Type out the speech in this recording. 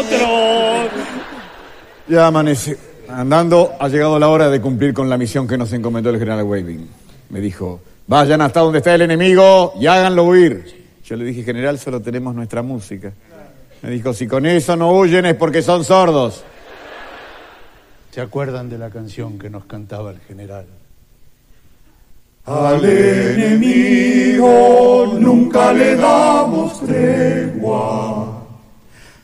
Ya amanece. Andando, ha llegado la hora de cumplir con la misión que nos encomendó el general Waving. Me dijo, vayan hasta donde está el enemigo y háganlo huir. Yo le dije, general, solo tenemos nuestra música. Me dijo, si con eso no huyen es porque son sordos. ¿Se acuerdan de la canción que nos cantaba el general? Al enemigo nunca le damos tregua.